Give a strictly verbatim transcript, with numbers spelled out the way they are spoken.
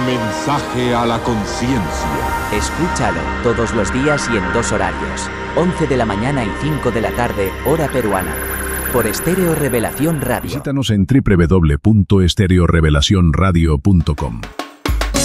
mensaje a la conciencia. Escúchalo todos los días y en dos horarios, once de la mañana y cinco de la tarde, hora peruana. Por Estéreo Revelación Radio. Visítanos en doble u doble u doble u punto estéreo revelación radio punto com.